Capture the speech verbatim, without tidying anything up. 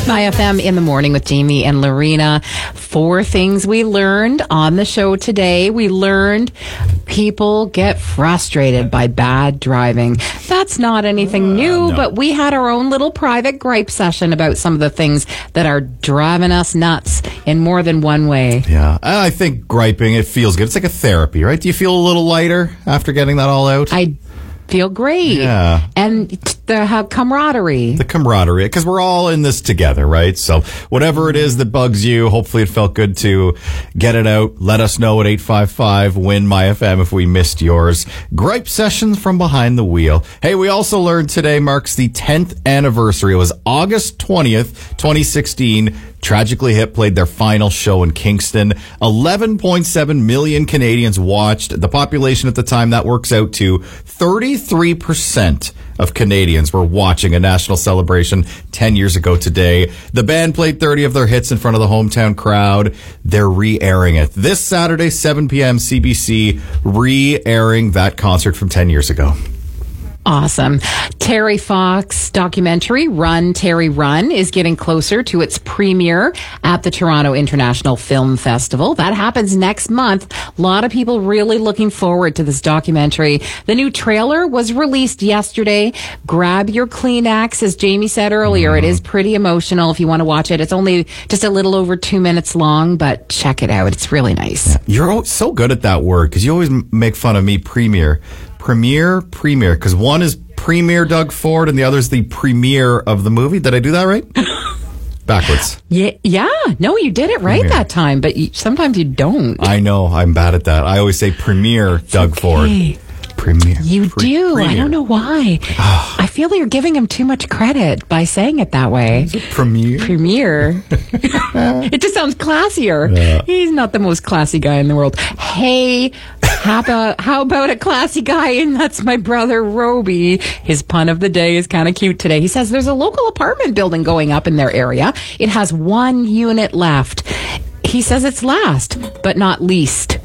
My F M in the morning with Jamie and Lorena. Four things we learned on the show today. We learned people get frustrated by bad driving. That's not anything new, uh, no. but we had our own little private gripe session about some of the things that are driving us nuts in more than one way. Yeah, I think griping, it feels good. It's like a therapy, right? Do you feel a little lighter after getting that all out? I feel great. Yeah. And the uh, camaraderie. The camaraderie, because we're all in this together, right? So whatever it is that bugs you, hopefully it felt good to get it out. Let us know at eight five five, W I N, My F M if we missed yours. Gripe sessions from behind the wheel. Hey, we also learned today marks the tenth anniversary. It was August twentieth, twenty sixteen. Tragically Hip played their final show in Kingston. eleven point seven million Canadians watched. The population at the time, that works out to thirty-three percent of Canadians were watching a national celebration ten years ago today. The band played thirty of their hits in front of the hometown crowd. They're re-airing it this Saturday, seven p.m. C B C, re-airing that concert from ten years ago. Awesome. Terry Fox documentary, Run, Terry, Run, is getting closer to its premiere at the Toronto International Film Festival. That happens next month. A lot of people really looking forward to this documentary. The new trailer was released yesterday. Grab your Kleenex, as Jamie said earlier. Mm. It is pretty emotional if you want to watch it. It's only just a little over two minutes long, but check it out. It's really nice. Yeah. You're so good at that word because you always make fun of me, premiere. Premiere, premiere, because one is Premier Doug Ford and the other is the premiere of the movie. Did I do that right? Backwards. Yeah, yeah. No, you did it right premiere. That time, but you, sometimes you don't. I know. I'm bad at that. I always say Premier Doug okay. Ford. Premier. You Pre- do. Premier. I don't know why. I feel like you're giving him too much credit by saying it that way. Premier. Premier. It just sounds classier. Yeah. He's not the most classy guy in the world. Hey, how about, how about a classy guy? And that's my brother, Roby. His pun of the day is kind of cute today. He says there's a local apartment building going up in their area. It has one unit left. He says it's last, but not least.